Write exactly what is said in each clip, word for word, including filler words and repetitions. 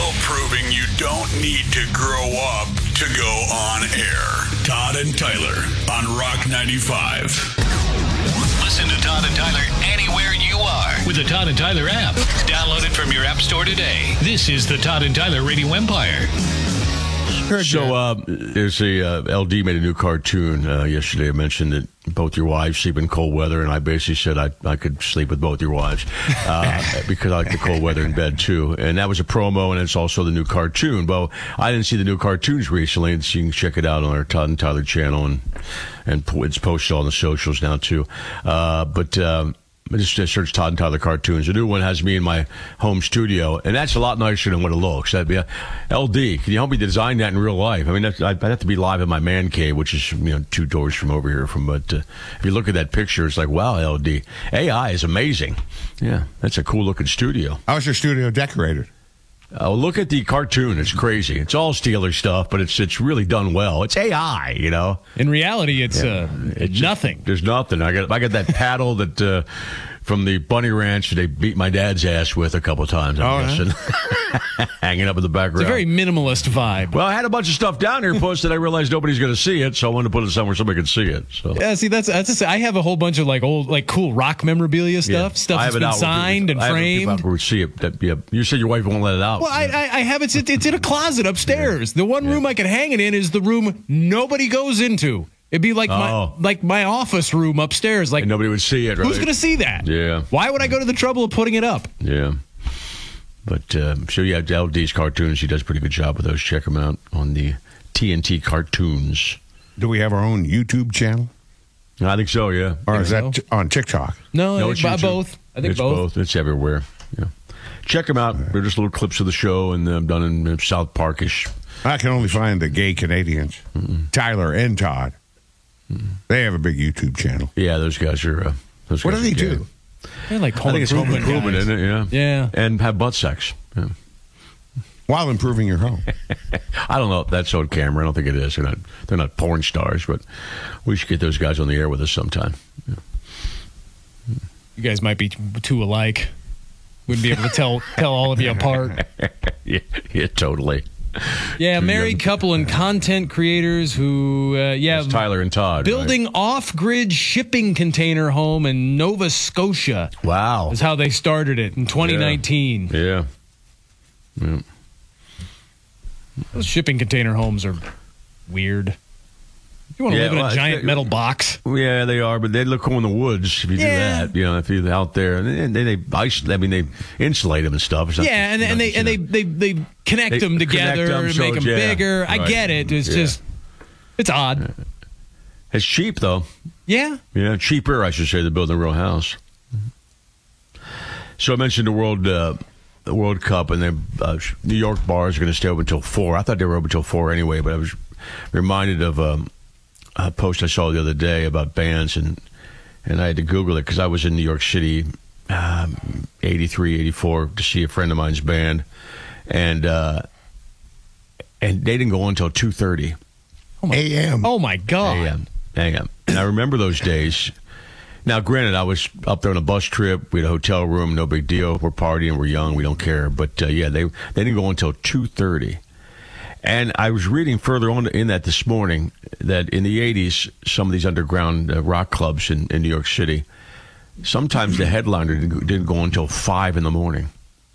Still proving you don't need to grow up to go on air. Todd and Tyler on Rock ninety-five. Listen to Todd and Tyler anywhere you are with the Todd and Tyler app. Download it from your app store today. This is the Todd and Tyler Radio Empire. So uh, there's a uh, L D made a new cartoon uh, yesterday. I mentioned that both your wives sleep in cold weather, and I basically said I I could sleep with both your wives uh, because I like the cold weather in bed too. And that was a promo, and it's also the new cartoon. Well, I didn't see the new cartoons recently, and so you can check it out on our Todd and Tyler channel, and and it's posted on the socials now too. Uh, but um, I just search Todd and Tyler cartoons. The new one has me in my home studio, and that's a lot nicer than what it looks. That'd be a, L D, can you help me design that in real life? I mean, that's, I'd have to be live in my man cave, which is, you know, two doors from over here. From But uh, if you look at that picture, it's like, wow, L D. A I is amazing. Yeah, that's a cool-looking studio. How's your studio decorated? Oh, look at the cartoon. It's crazy. It's all Steeler stuff, but it's it's really done well. It's A I, you know. In reality, it's, yeah. uh, it's nothing. Just, there's nothing. I got I got that paddle that uh, from the Bunny Ranch they beat my dad's ass with a couple times, I'm oh, guessing. Yeah. Hanging up in the background. It's a very minimalist vibe. Well, I had a bunch of stuff down here posted. I realized nobody's going to see it, so I wanted to put it somewhere somebody could see it. So yeah, see, that's that's. A, I have a whole bunch of like old, like cool rock memorabilia stuff, yeah. stuff that's been signed and I framed. People would see it. That, yeah. You said your wife won't let it out. Well, I, I, I have it. It's in a closet upstairs. Yeah. The one room yeah. I can hang it in is the room nobody goes into. It'd be like oh. my like my office room upstairs. Like and nobody would see it. Right? Who's going to see that? Yeah. Why would I go to the trouble of putting it up? Yeah. But uh, so yeah, L D's cartoons. He does a pretty good job with those. Check him out on the T N T cartoons. Do we have our own YouTube channel? I think so. Yeah. Or is that t- on TikTok? No, no I think both. I think it's both. both. It's everywhere. Yeah. Check them out. They're just little clips of the show, and I'm done in South Parkish. I can only find the gay Canadians, Mm-mm. Tyler and Todd. Mm-mm. They have a big YouTube channel. Yeah, those guys are. Uh, those what guys do they are do? They're like home I think it's home improvement, guys. isn't it? Yeah. Yeah. And have butt sex. Yeah. While improving your home. I don't know if that's on camera. I don't think it is. They're not. They're not porn stars, but we should get those guys on the air with us sometime. Yeah. You guys might be too alike. Wouldn't be able to tell tell all of you apart. yeah, yeah, totally. Yeah, married couple and content creators who, uh, yeah, it's Tyler and Todd building right? off-grid shipping container home in Nova Scotia. Wow, is how they started it in twenty nineteen. Yeah, yeah. yeah. Those shipping container homes are weird. You want to yeah, live in well, a giant they, metal box? Yeah, they are, but they look cool in the woods if you yeah. do that. You know, if you're out there, and they, they ice. I mean, they insulate them and stuff. Yeah, and, and they and they, they they connect they them together, connect them, so make them yeah, bigger. Right. I get it. It's yeah. just it's odd. It's cheap though. Yeah, yeah, cheaper, I should say, than building a real house. So I mentioned the World uh, the World Cup, and the uh, New York bars are going to stay open until four. I thought they were open until four anyway, but I was reminded of. Um, A post I saw the other day about bands, and and I had to Google it because I was in New York City, um, eighty-three, eighty-four, to see a friend of mine's band, and uh, and they didn't go on until two thirty a m. Oh my God, a m. a m. And I remember those days. Now, granted, I was up there on a bus trip. We had a hotel room, no big deal. We're partying, we're young, we don't care. But uh, yeah, they they didn't go until two thirty. And I was reading further on in that this morning that in the eighties, some of these underground uh, rock clubs in, in New York City, sometimes the headliner didn't, didn't go until five in the morning.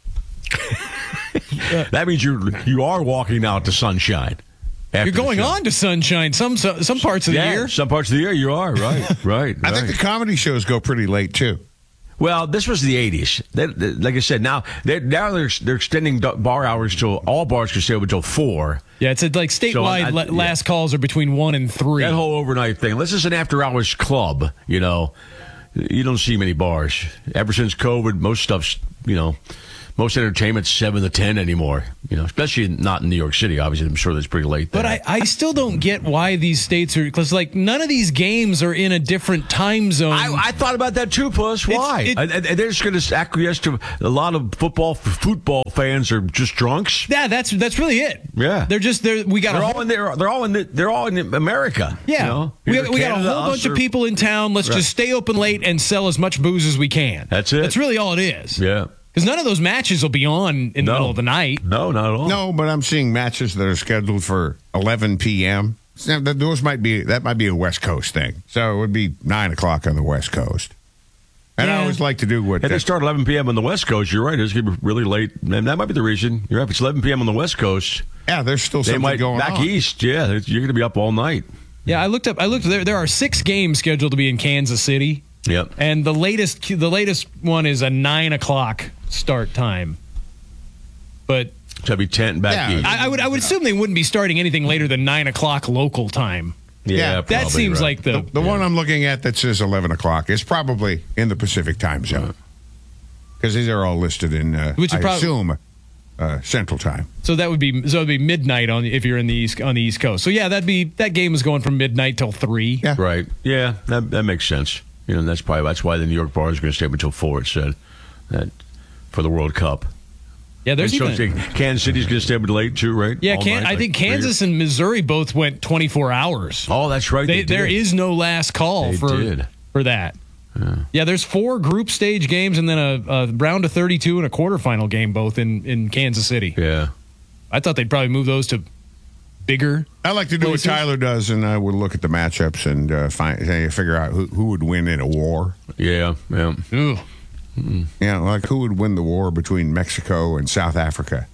That means you you are walking out to sunshine. You're going on to sunshine some some parts of yeah, the year. Some parts of the year you are, right, right. I right. think the comedy shows go pretty late, too. Well, this was the eighties. They, they, like I said, now they're, now they're they're extending bar hours till all bars can stay open until four. Yeah, it's a, like statewide. So I, I, last yeah. calls are between one and three. That whole overnight thing. This is an after hours club. You know, you don't see many bars ever since COVID. Most stuff's you know. Most entertainment's seven to ten anymore, you know, especially not in New York City. Obviously, I'm sure that's pretty late there. But I, I still don't get why these states are, because, like, none of these games are in a different time zone. I, I thought about that too, Puss. Why? It, I, I, they're just going to acquiesce to a lot of football football fans are just drunks. Yeah, that's that's really it. Yeah, they're just they're we got they're a all in there. They're all in the, they're all in America. Yeah, you know? we, we got a whole bunch or, of people in town. Let's right. just stay open late and sell as much booze as we can. That's it. That's really all it is. Yeah. Because none of those matches will be on in the No. middle of the night. No, not at all. No, but I'm seeing matches that are scheduled for eleven p.m. So that- those might be that might be a West Coast thing. So it would be nine o'clock on the West Coast. And I Yeah. always like to do what If they start eleven p.m. on the West Coast, you're right. It's going to be really late. And that might be the reason. You're right. If it's eleven p.m. on the West Coast, yeah, there's still they something might going back on. east. Yeah, you're going to be up all night. Yeah, I looked up. I looked. There, there are six games scheduled to be in Kansas City. Yep. And the latest, the latest one is a nine o'clock start time. But So it'd be ten back Yeah. east. I, I would, I would assume they wouldn't be starting anything later than nine o'clock local time. yeah, yeah, That probably, seems right. like the. The, the one I'm looking at that says eleven o'clock is probably in the Pacific time zone. Because these are all listed in, uh, Which is I prob- assume, uh, Central Time. So that would be so it'd be midnight on if you're in the east on the East Coast. So yeah, that'd be that game is going from midnight till three. Yeah. Right. Yeah, that, that makes sense. You know, that's probably that's why the New York bar is going to stay up until four. It said that for the World Cup. Yeah, there's And so even, Kansas City's going to stay up late too, right? yeah. All Can, night, I like think three or- Kansas and Missouri both went twenty-four hours. Oh, that's right. They, They, there did. is no last call They for did. for that. Yeah. yeah, there's four group stage games and then a, a round of thirty-two and a quarterfinal game, both in, in Kansas City. Yeah. I thought they'd probably move those to bigger. I like to do places. what Tyler does, and I would look at the matchups and uh, find uh, figure out who, who would win in a war. Yeah. Yeah. Ooh. Yeah, like who would win the war between Mexico and South Africa?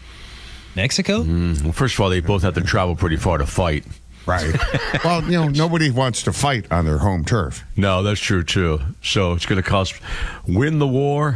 Mexico? Well, first of all, they both have to travel pretty far to fight. Right. Well, you know, nobody wants to fight on their home turf. No, that's true too. So it's going to cost win the war.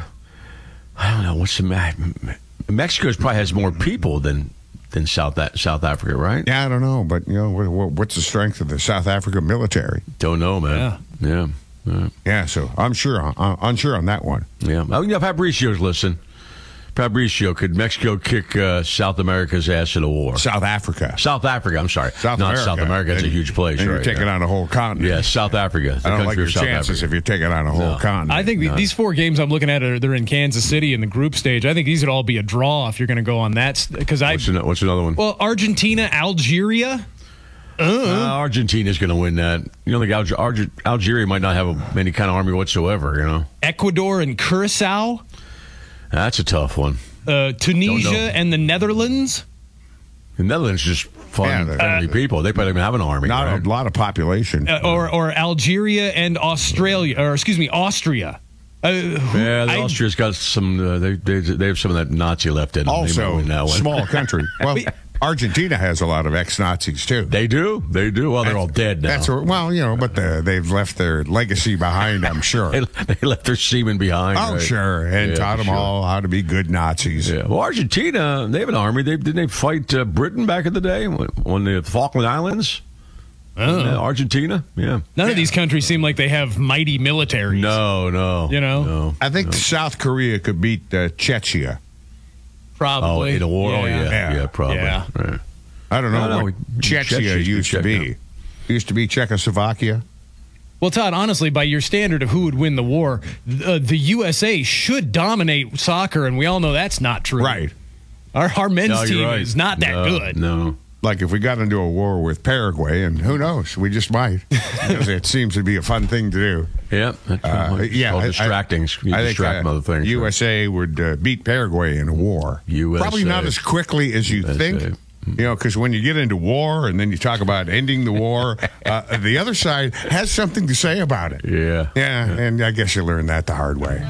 I don't know what's the matter. Mexico probably has more people than than South South Africa, right? Yeah, I don't know, but you know, what, what's the strength of the South Africa military? Don't know, man. Yeah, yeah, yeah. Yeah, so I'm sure, I'm unsure on that one. yeah. Oh, you know, Fabricio's listen. Fabricio, could Mexico kick uh, South America's ass in a war? South Africa, South Africa, I'm sorry. South Not America. South America. It's a And- huge place. and you're right, taking yeah. on a whole continent. Yeah, South Africa. The I don't country like your of South chances Africa. if you're taking on a whole No. continent. I think these four games I'm looking at are they're in Kansas City in the group stage. I think these would all be a draw if you're going to go on that because I What's, an- what's another one? well Argentina, Algeria. Uh, Argentina's going to win that. You know, like Alge- Alge- Algeria might not have a, any kind of army whatsoever. You know, Ecuador and Curacao, that's a tough one. uh, Tunisia Don't know. and the Netherlands. The Netherlands is just fun, Yeah, they're- friendly people. They probably don't even have an army. Not right? a lot of population. Uh, or or Algeria and Australia, or excuse me, Austria. Uh, who- Yeah, the I- Austria's got some. Uh, they, they they have some of that Nazi left in them. They might Also, win that one. small country. Well, Argentina has a lot of ex-Nazis too. They do. They do. Well, they're all dead now. That's what- well, you know, but the, they've left their legacy behind. I'm sure. they, they left their semen behind. Oh, right? sure, and Yeah, taught for them sure. all how to be good Nazis. Yeah. Well, Argentina, they have an army. They didn't they fight uh, Britain back in the day on the Falkland Islands? Oh. Yeah, Argentina. Yeah. None of these countries seem like they have mighty militaries. No, no. You know? No. I think South Korea could beat uh, Chechnya. Oh, Probably. in a war. Oh, yeah. Yeah. Yeah, probably. Yeah. Right. I don't know No, no, what we- Chechnya Chechnya used to be. Chechnya. Used to be Czechoslovakia. Well, Todd, honestly, by your standard of who would win the war, uh, the U S A should dominate soccer, and we all know that's not true. Right. Our, our men's No, you're team right. is not that No, good. No. Like if we got into a war with Paraguay, and who knows, we just might. Because it seems to be a fun thing to do. Yeah. That's Uh, it's yeah, called I- distracting. You I think distract from uh, other things. U S A would uh, beat Paraguay in a war. U S A. Probably not as quickly as you U S A. think. You know, because when you get into war and then you talk about ending the war, uh, the other side has something to say about it. Yeah. Yeah, and I guess you learn that the hard way.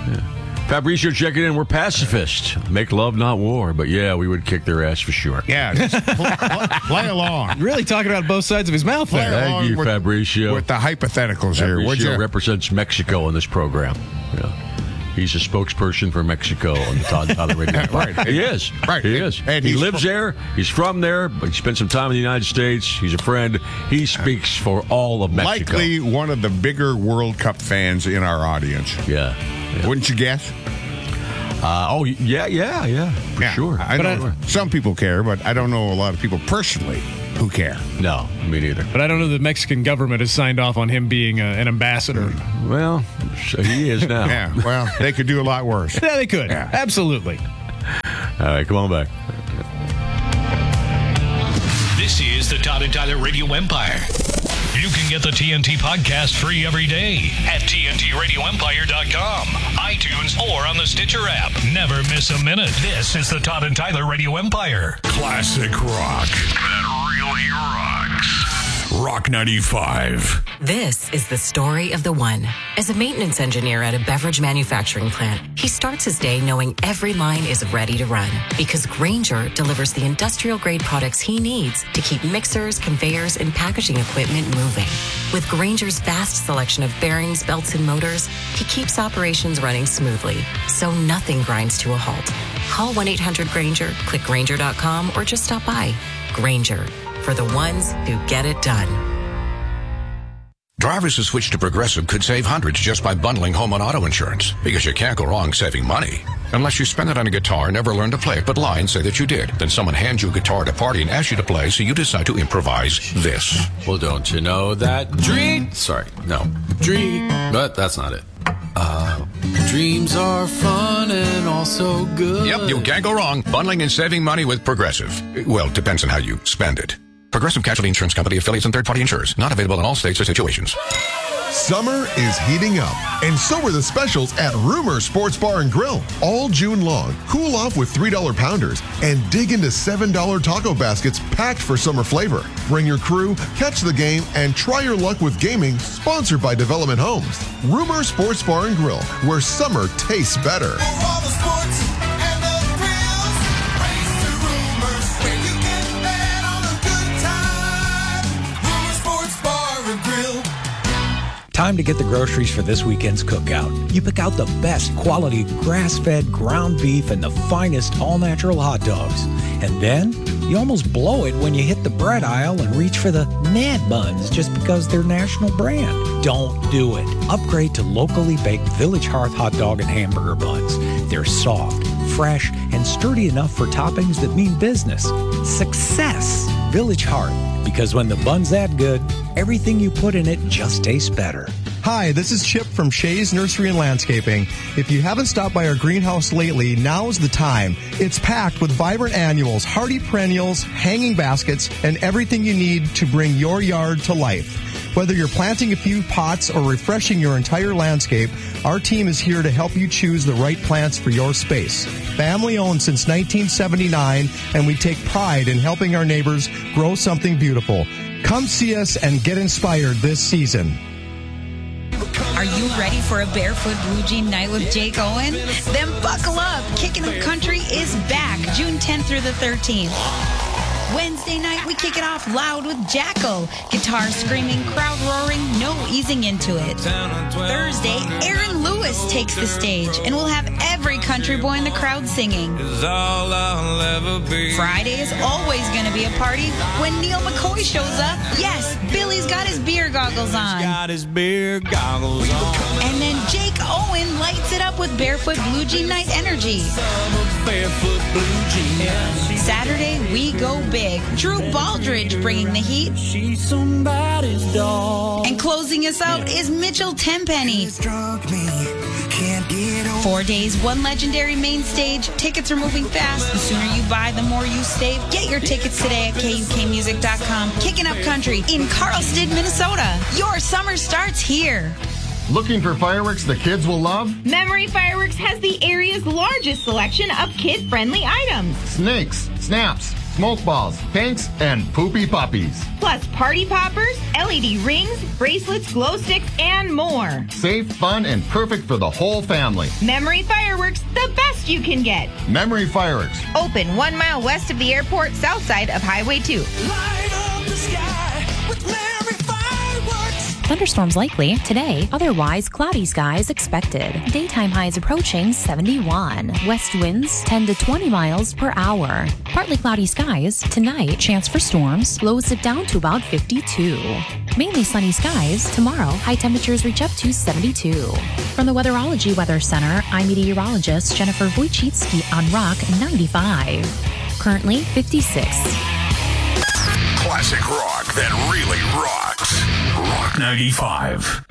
Fabricio checking in. We're pacifists. Make love, not war. But yeah, we would kick their ass for sure. Yeah, just pl- pl- play along. Really talking out both sides of his mouth Play there. Thank along you, with, Fabricio. with the hypotheticals here, would Fabricio you? represents Mexico in this program. Yeah. He's a spokesperson for Mexico on the Todd and Tyler Radio. Right. He is. Right. He And- is. and he he's lives from- there. He's from there, but he spent some time in the United States. He's a friend. He speaks for all of Mexico. Likely one of the bigger World Cup fans in our audience. Yeah. yeah. Wouldn't you guess? Uh, oh, yeah, yeah, yeah. For Yeah, sure. I But know I- some people care, but I don't know a lot of people personally who care. No, me neither. But I don't know the Mexican government has signed off on him being a, an ambassador. Well, so he is now. Yeah, well, they could do a lot worse. Yeah, they could. Yeah. Absolutely. All right, come on back. This is the Todd and Tyler Radio Empire. You can get the T N T podcast free every day at T N T radio empire dot com, iTunes, or on the Stitcher app. Never miss a minute. This is the Todd and Tyler Radio Empire. Classic rock that really rocks. Rock ninety-five. This is the story of the one. As a maintenance engineer at a beverage manufacturing plant, he starts his day knowing every line is ready to run because Grainger delivers the industrial-grade products he needs to keep mixers, conveyors, and packaging equipment moving. With Grainger's vast selection of bearings, belts, and motors, he keeps operations running smoothly, so nothing grinds to a halt. Call one eight hundred Grainger, click Grainger dot com, or just stop by. Grainger, for the ones who get it done. Drivers who switch to Progressive could save hundreds just by bundling home and auto insurance, because you can't go wrong saving money. Unless you spend it on a guitar and never learn to play it, but lie and say that you did. Then someone hands you a guitar at a party and asks you to play, so you decide to improvise this. Well, don't you know that dream... Sorry, no. Dream... But that's not it. Uh, dreams are fun and also good. Yep, you can't go wrong. Bundling and saving money with Progressive. Well, it depends on how you spend it. Progressive Casualty Insurance Company, affiliates, and third-party insurers. Not available in all states or situations. Summer is heating up, and so are the specials at Rumor Sports Bar and Grill. All June long, cool off with three dollar pounders and dig into seven dollar taco baskets packed for summer flavor. Bring your crew, catch the game, and try your luck with gaming, sponsored by Development Homes. Rumor Sports Bar and Grill, where summer tastes better. Time to get the groceries for this weekend's cookout. You pick out the best quality grass-fed ground beef and the finest all-natural hot dogs. And then you almost blow it when you hit the bread aisle and reach for the Mad Buns just because they're national brand. Don't do it. Upgrade to locally baked Village Hearth hot dog and hamburger buns. They're soft, fresh, and sturdy enough for toppings that mean business. Success! Village Hearth. Because when the bun's that good, everything you put in it just tastes better. Hi, this is Chip from Shays Nursery and Landscaping. If you haven't stopped by our greenhouse lately, now's the time. It's packed with vibrant annuals, hardy perennials, hanging baskets, and everything you need to bring your yard to life. Whether you're planting a few pots or refreshing your entire landscape, our team is here to help you choose the right plants for your space. Family owned since nineteen seventy-nine, and we take pride in helping our neighbors grow something beautiful. Come see us and get inspired this season. Are you ready for a Barefoot Blue Jean night with Jake Owen? Then buckle up. Kicking Up Country is back June tenth through the thirteenth. Wednesday night, we kick it off loud with Jackal. Guitar screaming, crowd roaring, no easing into it. Thursday, Aaron Lewis takes the stage, and we'll have every country boy in the crowd singing. Friday is always going to be a party when Neil McCoy shows up. Yes, Billy's got his beer goggles on. Got his beer goggles on. And then Jake Owen lights it up with Barefoot Blue Jean Night Energy. Barefoot Blue Jean. Saturday, we go big. Drew Baldridge bringing the heat. She's somebody's dog. And closing us out is Mitchell Tenpenny. Four days, one legendary main stage. Tickets are moving fast. The sooner you buy, the more you save. Get your tickets today at K U K music dot com. Kicking Up Country in Carlsted, Minnesota. Your summer starts here. Looking for fireworks the kids will love? Memory Fireworks has the area's largest selection of kid-friendly items. Snakes, snaps, smoke balls, pinks, and poopy puppies. Plus party poppers, L E D rings, bracelets, glow sticks, and more. Safe, fun, and perfect for the whole family. Memory Fireworks, the best you can get. Memory Fireworks. Open one mile west of the airport, south side of Highway two. Light up the sky with Memory Fireworks. Thunderstorms likely today, otherwise cloudy skies expected. Daytime highs approaching seventy-one. West winds ten to twenty miles per hour. Partly cloudy skies tonight, chance for storms, lows it down to about fifty-two. Mainly sunny skies tomorrow, high temperatures reach up to seventy-two. From the Weatherology Weather Center, I'm meteorologist Jennifer Wojcicki on Rock ninety-five. Currently fifty-six. Classic rock that really rocks. Rock ninety-five.